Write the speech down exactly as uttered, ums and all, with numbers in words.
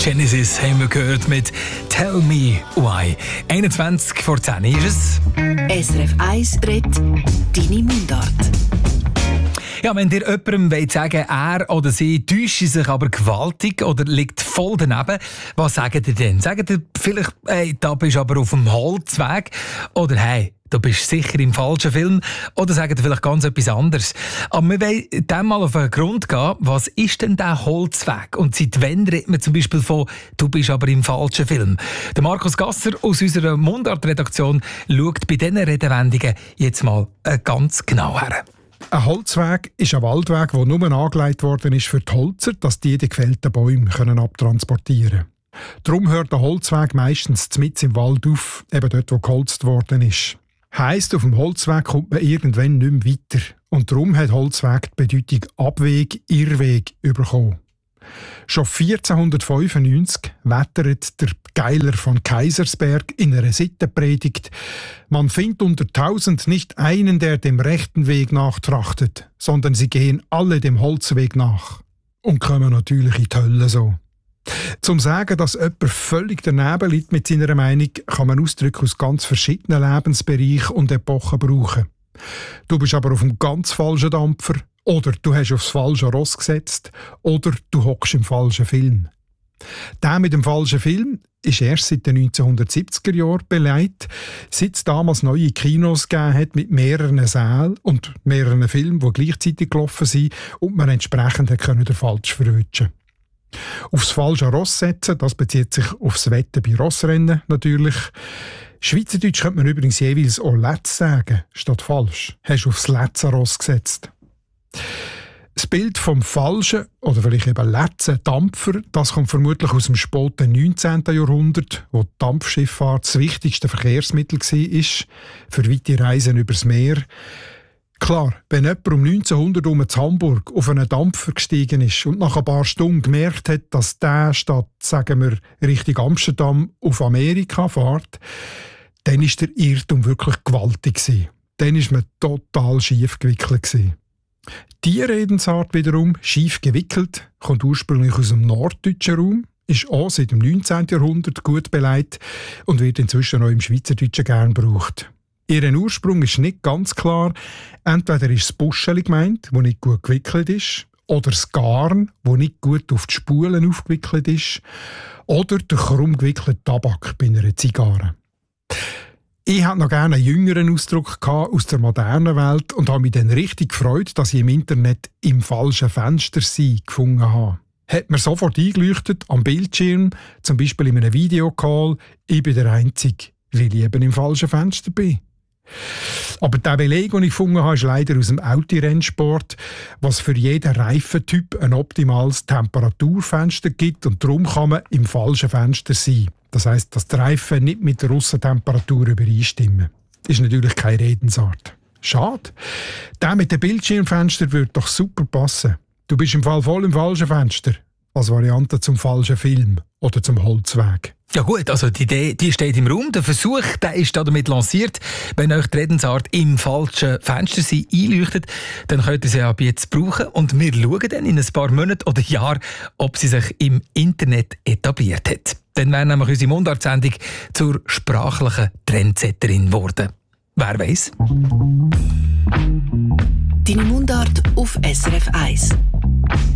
Genesis haben wir gehört mit «Tell Me Why». einundzwanzig vor zehn ist es. S R F eins redet deine Mundart. Ja, wenn dir jemandem wollt sagen, er oder sie täuscht sich aber gewaltig oder liegt voll daneben, was sagt ihr denn? Sagt ihr vielleicht, hey, da bist du aber auf dem Holzweg? Oder hey, du bist sicher im falschen Film? Oder sagt ihr vielleicht ganz etwas anderes? Aber wir wollen dem mal auf den Grund gehen, was ist denn der Holzweg? Und seit wann redet man zum Beispiel von «Du bist aber im falschen Film»? Der Markus Gasser aus unserer Mundart-Redaktion schaut bei diesen Redewendungen jetzt mal ganz genau her. Ein Holzweg ist ein Waldweg, der nur angelegt worden ist für die Holzer, dass die die gefällten Bäume können abtransportieren können. Darum hört der Holzweg meistens mitten im Wald auf, eben dort, wo geholzt worden ist. Heisst, auf dem Holzweg kommt man irgendwann nicht mehr weiter. Und darum hat Holzweg die Bedeutung Abweg, Irrweg bekommen. Schon vierzehnhundertfünfundneunzig wettert der Geiler von Kaisersberg in einer Sittenpredigt: Man findet unter tausend nicht einen, der dem rechten Weg nachtrachtet, sondern sie gehen alle dem Holzweg nach. Und kommen natürlich in die Hölle so. Zum sagen, dass jemand völlig daneben liegt mit seiner Meinung, kann man Ausdrücke aus ganz verschiedenen Lebensbereichen und Epochen brauchen. Du bist aber auf einem ganz falschen Dampfer, oder du hast aufs falsche Ross gesetzt, oder du hockst im falschen Film. Der mit dem falschen Film ist erst seit den neunzehnhundertsiebziger Jahren belegt, seit es damals neue Kinos gegeben hat mit mehreren Sälen und mehreren Filmen, die gleichzeitig gelaufen sind und man entsprechend können den falsch verwischen. Aufs falsche Ross setzen, das bezieht sich aufs Wetten bei Rossrennen natürlich. Schweizerdeutsch könnte man übrigens jeweils auch «letz» sagen, statt falsch. Hast du aufs letzte Ross gesetzt. Das Bild vom falschen, oder vielleicht eben letzten Dampfer, das kommt vermutlich aus dem späten neunzehnten Jahrhundert, wo die Dampfschifffahrt das wichtigste Verkehrsmittel war, für weite Reisen übers Meer. Klar, wenn jemand um neunzehnhundert um in Hamburg auf einen Dampfer gestiegen ist und nach ein paar Stunden gemerkt hat, dass der statt, sagen wir, Richtung Amsterdam auf Amerika fährt, dann war der Irrtum wirklich gewaltig. Dann war man total schief gewickelt. Die Redensart wiederum, schief gewickelt, kommt ursprünglich aus dem norddeutschen Raum, ist auch seit dem neunzehnten Jahrhundert gut beleidigt und wird inzwischen auch im Schweizerdeutschen gern gebraucht. Ihren Ursprung ist nicht ganz klar. Entweder ist das Buscheli gemeint, das nicht gut gewickelt ist, oder das Garn, das nicht gut auf die Spulen aufgewickelt ist, oder der krumm gewickelte Tabak bei einer Zigarre. Ich hatte noch gerne einen jüngeren Ausdruck aus der modernen Welt und habe mich dann richtig gefreut, dass ich im Internet «im falschen Fenster sein» gefunden habe. Hat mir sofort eingeleuchtet am Bildschirm, zum Beispiel in einem Videocall, ich bin der Einzige, weil ich eben im falschen Fenster bin. Aber der Beleg, den ich gefunden habe, ist leider aus dem Autorennsport, was für jeden Reifentyp ein optimales Temperaturfenster gibt und darum kann man im falschen Fenster sein. Das heisst, dass die Reifen nicht mit der Aussentemperatur übereinstimmen. Das ist natürlich keine Redensart. Schade. Der mit dem Bildschirmfenster würde doch super passen. Du bist im Fall voll im falschen Fenster. Als Variante zum falschen Film oder zum Holzweg. Ja gut, also die Idee die steht im Raum. Der Versuch der ist damit lanciert. Wenn euch die Redensart «im falschen Fenster sein» einleuchtet, dann könnt ihr sie ab jetzt brauchen. Und wir schauen dann in ein paar Monaten oder Jahren, ob sie sich im Internet etabliert hat. Dann wäre nämlich unsere Mundart-Sendung zur sprachlichen Trendsetterin geworden. Wer weiß? Deine Mundart auf S R F eins.